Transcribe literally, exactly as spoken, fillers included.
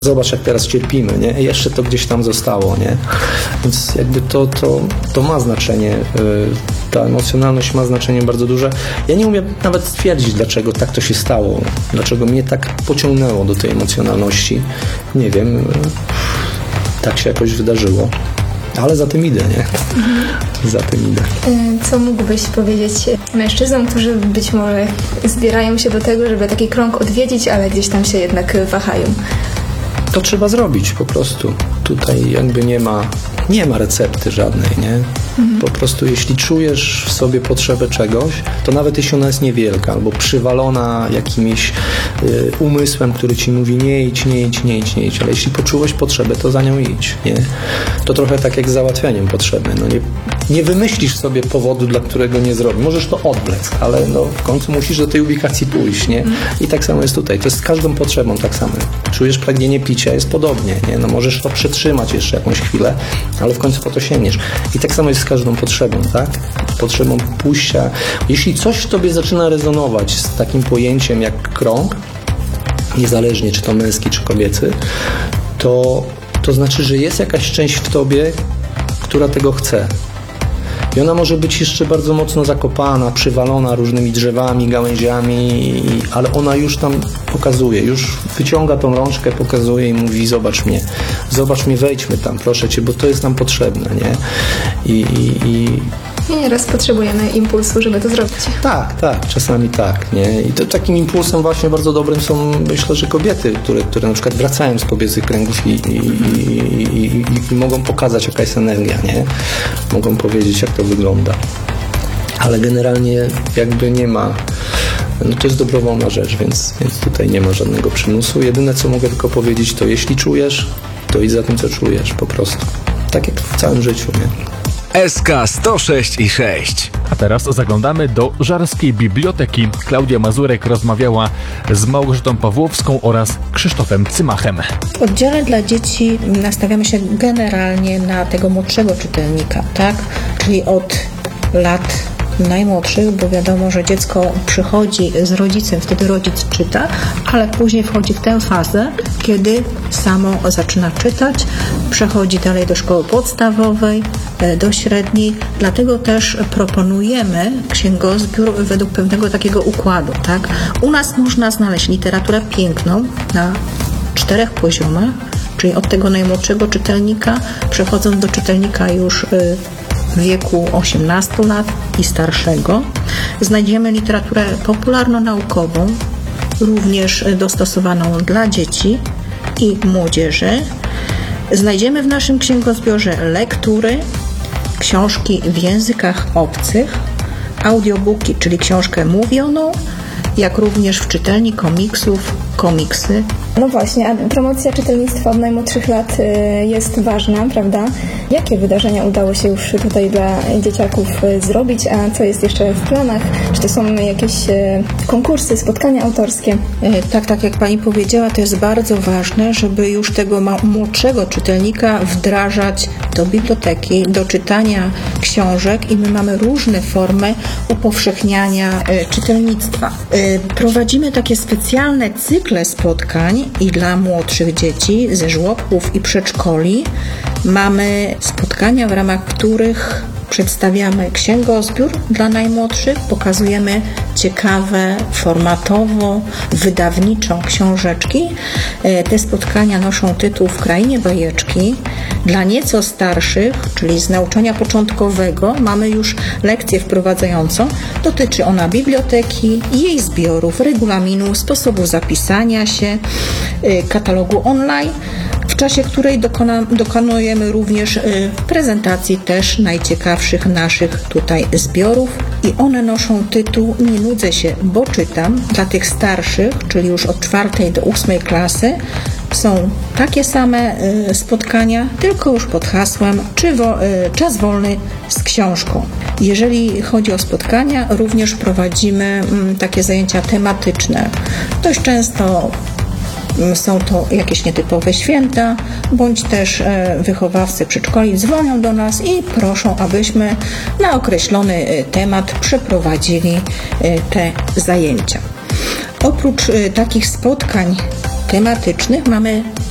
Zobacz, jak teraz cierpimy, nie? I jeszcze to gdzieś tam zostało, nie? Więc jakby to, to, to ma znaczenie, ta emocjonalność ma znaczenie bardzo duże. Ja nie umiem nawet stwierdzić, dlaczego tak to się stało, dlaczego mnie tak pociągnęło do tej emocjonalności. Nie wiem, tak się jakoś wydarzyło. Ale za tym idę, nie? Mhm. Za tym idę. Co mógłbyś powiedzieć mężczyznom, którzy być może zbierają się do tego, żeby taki krąg odwiedzić, ale gdzieś tam się jednak wahają? To trzeba zrobić po prostu. Tutaj jakby nie ma, nie ma recepty żadnej, nie? Mhm. Po prostu jeśli czujesz w sobie potrzebę czegoś, to nawet jeśli ona jest niewielka albo przywalona jakimś y, umysłem, który ci mówi nie idź, nie idź, nie idź, nie idź, ale jeśli poczułeś potrzebę, to za nią idź, nie? To trochę tak jak z załatwianiem potrzeby. No nie, nie wymyślisz sobie powodu, dla którego nie zrobisz. Możesz to odwlec, ale no w końcu musisz do tej ubikacji pójść, nie? I tak samo jest tutaj. To jest z każdą potrzebą tak samo. Czujesz pragnienie picia, jest podobnie, nie? No możesz to przetrzymać jeszcze jakąś chwilę, ale w końcu po to sięgniesz. I tak samo jest z każdą potrzebą, tak? Potrzebą pójścia. Jeśli coś w tobie zaczyna rezonować z takim pojęciem jak krąg, niezależnie czy to męski, czy kobiecy, to, to znaczy, że jest jakaś część w tobie, która tego chce. I ona może być jeszcze bardzo mocno zakopana, przywalona różnymi drzewami, gałęziami, ale ona już tam pokazuje, już wyciąga tą rączkę, pokazuje i mówi zobacz mnie, zobacz mnie, wejdźmy tam, proszę cię, bo to jest nam potrzebne, nie? I, i, i... I nieraz potrzebujemy impulsu, żeby to zrobić. Tak, tak, czasami tak, nie? I to takim impulsem właśnie bardzo dobrym są, myślę, że kobiety, które, które na przykład wracają z kobiecych kręgów i, i, i, i, i mogą pokazać, jaka jest energia, nie? Mogą powiedzieć, jak to wygląda. Ale generalnie jakby nie ma, no to jest dobrowolna rzecz, więc, więc tutaj nie ma żadnego przymusu. Jedyne, co mogę tylko powiedzieć, to jeśli czujesz, to idź za tym, co czujesz, po prostu. Tak jak w całym życiu, nie? S K sto sześć i sześć. A teraz zaglądamy do Żarskiej Biblioteki. Klaudia Mazurek rozmawiała z Małgorzatą Pawłowską oraz Krzysztofem Cymachem. W oddziale dla dzieci nastawiamy się generalnie na tego młodszego czytelnika, tak? Czyli od lat najmłodszych, bo wiadomo, że dziecko przychodzi z rodzicem, wtedy rodzic czyta, ale później wchodzi w tę fazę, kiedy samo zaczyna czytać, przechodzi dalej do szkoły podstawowej, do średniej, dlatego też proponujemy księgozbiór według pewnego takiego układu, tak? U nas można znaleźć literaturę piękną na czterech poziomach, czyli od tego najmłodszego czytelnika, przechodząc do czytelnika już w wieku osiemnastu lat i starszego. Znajdziemy literaturę popularno-naukową, również dostosowaną dla dzieci i młodzieży. Znajdziemy w naszym księgozbiorze lektury, książki w językach obcych, audiobooki, czyli książkę mówioną, jak również w czytelni komiksów, komiksy. No właśnie, a promocja czytelnictwa od najmłodszych lat jest ważna, prawda? Jakie wydarzenia udało się już tutaj dla dzieciaków zrobić, a co jest jeszcze w planach? Czy to są jakieś konkursy, spotkania autorskie? Tak, tak jak Pani powiedziała, to jest bardzo ważne, żeby już tego młodszego czytelnika wdrażać do biblioteki, do czytania książek i my mamy różne formy upowszechniania czytelnictwa. Prowadzimy takie specjalne cykle spotkań i dla młodszych dzieci ze żłobków i przedszkoli. Mamy spotkania, w ramach których przedstawiamy księgozbiór dla najmłodszych, pokazujemy ciekawe, formatowo, wydawniczo książeczki. Te spotkania noszą tytuł W krainie bajeczki. Dla nieco starszych, czyli z nauczania początkowego, mamy już lekcję wprowadzającą. Dotyczy ona biblioteki, jej zbiorów, regulaminu, sposobu zapisania się, katalogu online, w czasie której dokona, dokonujemy również y, prezentacji też najciekawszych naszych tutaj zbiorów i one noszą tytuł Nie nudzę się, bo czytam. Dla tych starszych, czyli już od czwartej do ósmej klasy, są takie same y, spotkania, tylko już pod hasłem czy wo, y, czas wolny z książką. Jeżeli chodzi o spotkania, również prowadzimy y, takie zajęcia tematyczne. Dość często są to jakieś nietypowe święta, bądź też wychowawcy przedszkoli dzwonią do nas i proszą, abyśmy na określony temat przeprowadzili te zajęcia. Oprócz takich spotkań tematycznych mamy